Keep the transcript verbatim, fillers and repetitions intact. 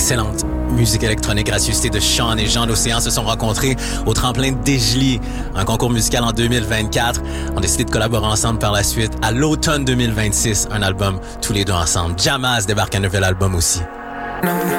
Excellente musique électronique, gracieuseté de Sean et Jean d'Océan se sont rencontrés au tremplin de Desjely, un concours musical en deux mille vingt-quatre. On a décidé de collaborer ensemble par la suite. À l'automne deux mille vingt-six, un album tous les deux ensemble. Jammaz débarque un nouvel album aussi.